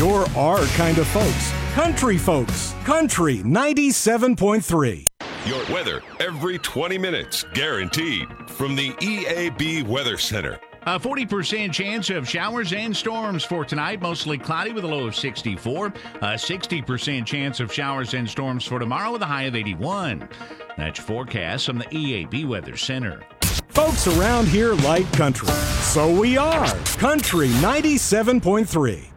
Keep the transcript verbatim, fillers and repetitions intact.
You're our kind of folks. Country folks. Country ninety-seven point three. Your weather every twenty minutes, guaranteed. From the E A B Weather Center. A forty percent chance of showers and storms for tonight, mostly cloudy with a low of sixty-four. A sixty percent chance of showers and storms for tomorrow with a high of eighty-one. That's your forecast from the E A B Weather Center. Folks around here like country. So we are Country ninety-seven point three.